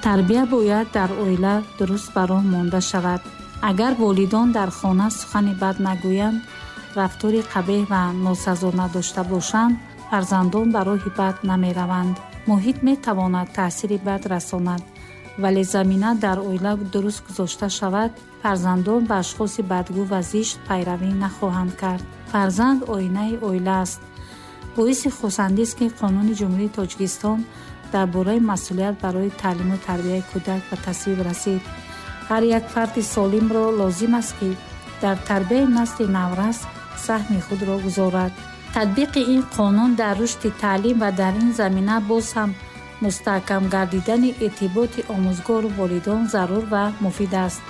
тарбия бояд дар оила дуруст ба роҳ монда шавад. агар волидон дар хона сухани бад нагӯянд, рафтори қабеҳ ва носазо надошта бошанд, фарзандон ба роҳи бад намераванд. муҳит метавонад таъсири бад расонад, вале замина дар оила дуруст гузошта шавад, фарзандон ба ашхоси бадгӯ ва зишт пайравӣ нахоҳанд кард. фарзанд оинаи оила аст. боиси хусандист ки қонуни ҷумҳурии Тоҷикистон дар бораи масъулият барои таълиму тарбияи кӯдак ба тасвиб расид. ҳар як фарди солимро лозим аст ки дар тарбияи насли наврас саҳми худро гузорад. татбиқи ин қонун дар рушди таълим ва дар ин замина боз ҳам мустаҳкам гардидани иртиботи омӯзгору волидон зарур ва муфид аст.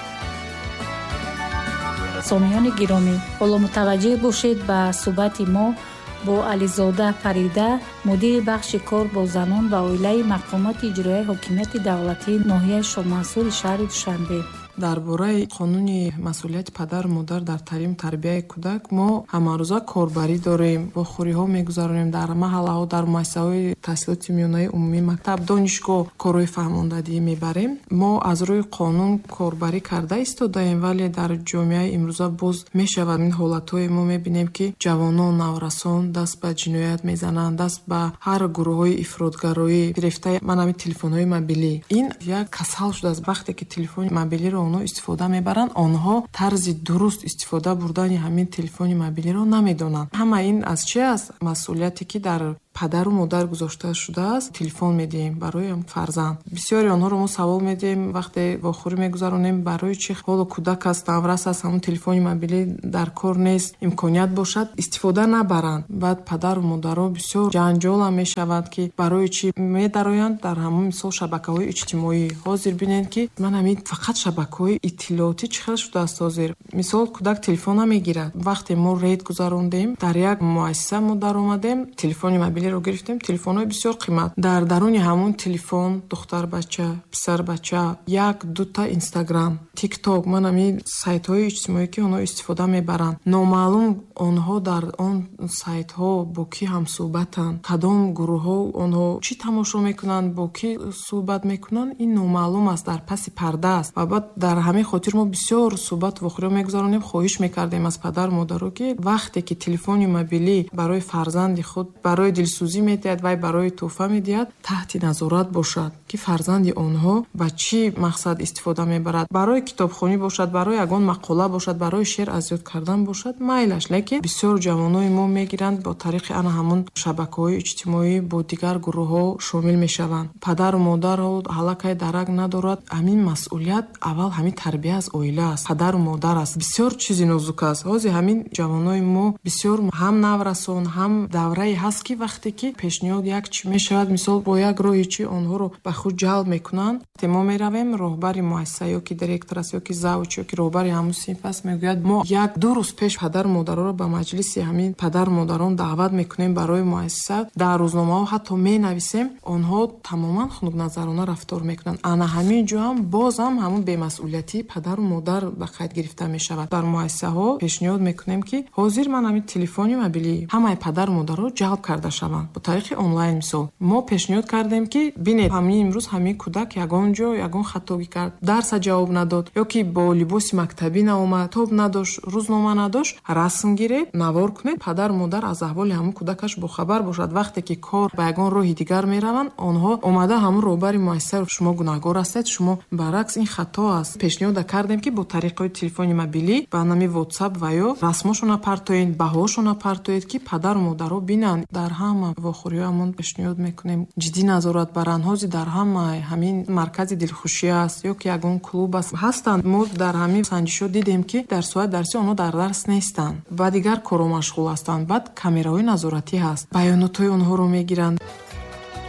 сомиёни гиромӣ, ҳоло мутаваҷҷеҳ бошед ба суҳбати мо бо Ализода Фарида, мудири бахши кор бо занон ва оилаи мақомоти иҷроияи ҳокимияти давлатии ноҳияи Шоҳмансури шаҳри Душанбе. дар бораи қонуни масъулияти падару модар дар таълиму тарбияи кӯдак мо ҳамарӯза корбарӣ дорем, вохӯриҳо мегузаронем дар маҳаллаҳо, дар муассисаҳои таҳсилоти миёнаи умумӣ, мактаб, донишгоҳ корҳои фаҳмондадӣ мебарем. мо аз рӯи қонун корбарӣ карда истодаем, вале дар ҷомеаи имрӯза боз мешавад ин ҳолатҳое мо мебинем ки ҷавонон, наврасон даст ба ҷиноят мезананд, даст ба ҳар гурӯҳҳои ифротгароӣ гирифта манами телефонҳои мобилӣ. ин як касал шудааст. вақте ки телефони мобилиро онҳо истифода мебаранд, онҳо тарзи дуруст истифода бурдани ҳамин телефони мобилиро намедонанд. ҳама ин аз чи аст? масъулияте ки дар падару модар гузошта шудааст. телефон медиҳем барои фарзанд. бисёри онҳоро мо савол медиҳем вақте вохӯрӣ мегузаронем, барои чи ҳоло кӯдак аст, наврас аст, ҳамун телефони мобилӣ дар кор нест, имконият бошад истифода набаранд. баъд падару модаро бисёр ҷанҷолам мешавад ки барои чи медароянд дар ҳамун мисол шабакаҳои иҷтимоӣ. ҳозир бинед ки ман ҳамин фақат шабакаҳои иттилоотӣ чӣ хел шудааст ҳозир. мисол кӯдак телефон намегирад. вақте мо рейд гузарондем, дар як муассиса мо даромадем, телефони мобилиро гирифтем, телефонҳои бисёр қимат. дар даруни ҳамун телефон духтарбача, писарбача, як дута инстаграм, тикток, ман ҳамин сайтҳои иҷтимоӣ ки онҳо истифода мебаранд. номаълум онҳо дар он сайтҳо бо кӣ ҳамсӯҳбатанд, кадом гурӯҳҳо онҳо чӣ тамошо мекунанд, бо кӣ суҳбат мекунанд, ин номаълум аст, дар паси парда аст. ва баъд дар ҳамин хотир мо бисёр суҳбат вохӯриҳо мегузаронем. хоҳиш мекардем аз падару модаро ки вақте ки телефони мобилӣ барои фарзанди худ барои дилсӯзӣ медиҳад ва барои тӯҳфа медиҳад, таҳти назорат бошад ки фарзанди онҳо ба чӣ мақсад истифода мебарад. барои китобхонӣ бошад, барои ягон мақола бошад, барои шеър аз ёд кардан бошад, майлаш. лекин бисёр ҷавонои мо мегиранд бо тариқи ана ҳамун шабакаҳои иҷтимоӣ бо дигар гурӯҳҳо шомил мешаванд. падару модарҳо ҳалакай дарак надорад. ҳамин масъулият аввал ҳамин тарбия аз оила аст, падару модар аст. бисёр чизи нозук аст. ҳозир ҳамин ҷавонои мо бисёр ҳам наврасон, ҳам даврае ҳаст ки вақте ки пешниҳод як чӣ мешавад, мисол бо як роҳи чӣ онҳоро ба худ ҷалб мекунанд. мо меравем, роҳбари муассиса ёки директор аст ёки завуч ёки роҳбари ҳамун синф аст, мегӯяд мо як ду рӯз пеш падару модароро ба маҷлиси ҳамин падару модарон даъват мекунем барои муассиса. дар рӯзномаҳо ҳатто менависем. онҳо тамоман хунукназарона рафтор мекунанд. ана ҳамин ҷо ҳам боз ҳам ҳамун бемасъулиятии падару модар ба қайд гирифта мешавад. дар муассисаҳо пешниҳод мекунем ки ҳозир ман ҳамин телефони мобилӣ ҳамаи падару модарро ҷалб карда шаванд бо тариқи онлайн. мисол мо пешниҳод кардем ки бинед ҳамин имрӯз ҳамин кӯдак ягон ҷо ягон хатогӣ кард, дарса ҷавоб надод ёки бо либоси мактабӣ наомад, тоб надошт, рӯзнома надошт, расм гиред, навор кунед. падару модар аз аҳволи ҳамун кӯдакаш бохабар бошад. вақте ки кор ба ягон роҳи дигар мераванд, онҳо омада ҳамун роҳбари муассиса шумо гунаҳгор ҳастед, шумо баръакс ин хато аст. пешниҳод кардем ки бо тариқаи телефони мобилӣ ба нами WhatsApp ва ё расмошо напартоед, баҳошо напартоед ки падару модарҳо бинанд. дар ҳама вохӯриҳоамон пешниҳод мекунем ҷиддӣ назорат баранд. ҳозир дар ҳама ҳамин маркази дилхушӣ аст ёки ягон клуб аст ҳастанд. мо дар ҳамин санҷишҳо дидем ки дар соати дарсӣ онҳо дар дарс нестанд, ба дигар коро машғул ҳастанд. баъд камераҳои назоратӣ ҳаст, баёнотҳои онҳоро мегиранд.